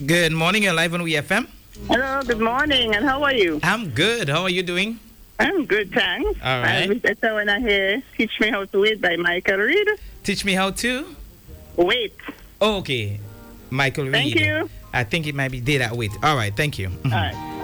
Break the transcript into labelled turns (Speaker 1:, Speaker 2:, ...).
Speaker 1: Good morning, you're live on WeFM.
Speaker 2: Hello, good morning, and how are you?
Speaker 1: I'm good. How are you doing?
Speaker 2: I'm good, thanks.
Speaker 1: All right.
Speaker 2: Better when I hear Teach Me How to Wait by Michael Reed.
Speaker 1: Teach me how to?
Speaker 2: Wait.
Speaker 1: Oh, okay. Michael Reed.
Speaker 2: Thank you.
Speaker 1: I think it might be Did That Wait. All right, thank you.
Speaker 2: All right.